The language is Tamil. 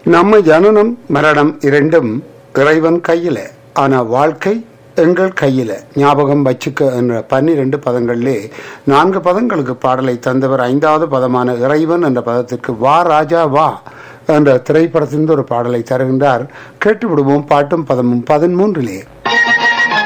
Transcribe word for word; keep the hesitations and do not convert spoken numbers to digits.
நம்ம ஜனனம் மரணம் இரண்டும் இறைவன் கையில, ஆனா வாழ்க்கை எங்கள் கையில. ஞாபகம் வச்சுக்க என்ற பன்னிரண்டு பதங்களிலே நான்கு பதங்களுக்கு பாடலை தந்தவர் ஐந்தாவது பதமான இறைவன் என்ற பதத்திற்கு வா ராஜா வா என்ற திரைப்படத்திலிருந்து ஒரு பாடலை தருகின்றார். கேட்டு விடுவோம். பாட்டும் பதமும் பதிமூன்றிலே.